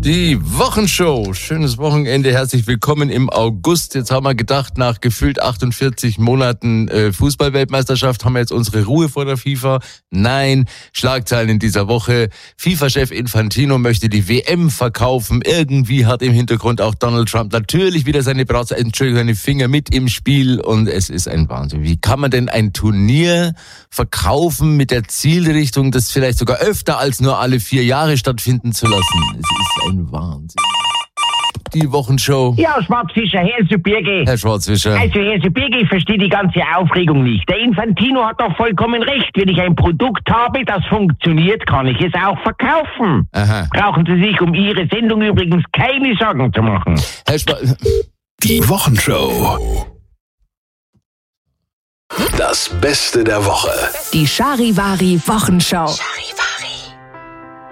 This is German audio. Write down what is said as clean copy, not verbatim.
Die Wochenshow. Schönes Wochenende. Herzlich willkommen im August. Jetzt haben wir gedacht, nach gefühlt 48 Monaten Fußball-Weltmeisterschaft haben wir jetzt unsere Ruhe vor der FIFA. Nein, Schlagzeilen in dieser Woche. FIFA-Chef Infantino möchte die WM verkaufen. Irgendwie hat im Hintergrund auch Donald Trump natürlich wieder seine Finger mit im Spiel. Und es ist ein Wahnsinn. Wie kann man denn ein Turnier verkaufen mit der Zielrichtung, das vielleicht sogar öfter als nur alle 4 Jahre stattfinden zu lassen? Es ist ein Wahnsinn. Die Wochenshow. Ja, Schwarzfischer, Herr Sübirge. Herr Schwarzfischer. Also, Herr Sübirge, ich verstehe die ganze Aufregung nicht. Der Infantino hat doch vollkommen recht. Wenn ich ein Produkt habe, das funktioniert, kann ich es auch verkaufen. Aha. Brauchen Sie sich um Ihre Sendung übrigens keine Sorgen zu machen. Herr Die Wochenshow. Das Beste der Woche. Die Charivari Wochenschau.